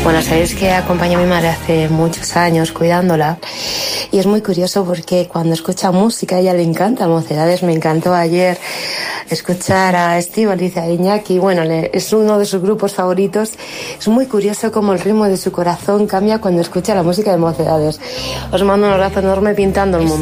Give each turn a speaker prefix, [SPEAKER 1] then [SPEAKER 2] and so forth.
[SPEAKER 1] Bueno, sabéis que acompañé a mi madre hace muchos años cuidándola y es muy curioso porque cuando escucha música a ella le encanta Mocedades. Me encantó ayer escuchar a Estíbaliz, a Iñaki, bueno, es uno de sus grupos favoritos. Es muy curioso cómo el ritmo de su corazón cambia cuando escucha la música de Mocedades. Os mando un abrazo enorme pintando el mundo.